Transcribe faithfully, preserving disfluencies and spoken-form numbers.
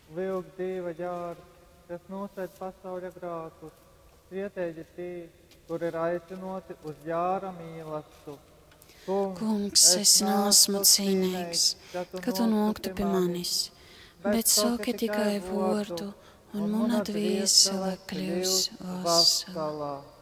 Vilk Dieva ģērbs, kas nosēd pasauļa grākus, svietēji tī, kur ir aicinoti uz ģēra mīlestību. Kungs, es neesmu cienīgs, ka tu noktu pie manis, bet saki tikai vārdu, un mana dvēsele kļūs vesela.